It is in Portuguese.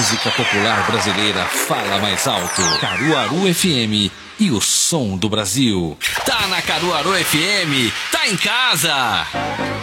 música popular brasileira fala mais alto. Caruaru FM e o som do Brasil. Tá na Caruaru FM, tá em casa.